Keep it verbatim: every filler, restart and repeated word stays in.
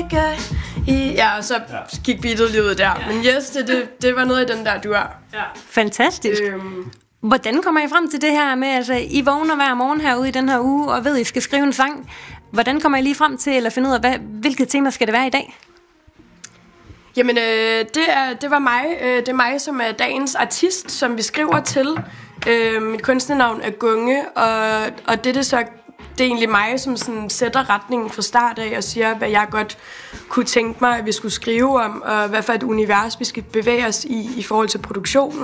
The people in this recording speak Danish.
ligge i... Ja, og så ja. gik beatet lige ud der. Ja. Men yes, det, det, det var noget i den der duer. Ja. Fantastisk. Øhm. Hvordan kommer I frem til det her med, altså I vågner hver morgen herude i den her uge, og ved, I skal skrive en sang. Hvordan kommer I lige frem til, eller finde ud af, hvad, hvilket tema skal det være i dag? Jamen, øh, det, er, det var mig. Øh, det er mig, som er dagens artist, som vi skriver til. Øh, mit kunstnernavn er Gunge, og, og det er det så... Det er egentlig mig, som sådan sætter retningen fra start af og siger, hvad jeg godt kunne tænke mig, at vi skulle skrive om, og hvad for et univers vi skal bevæge os i i forhold til produktionen.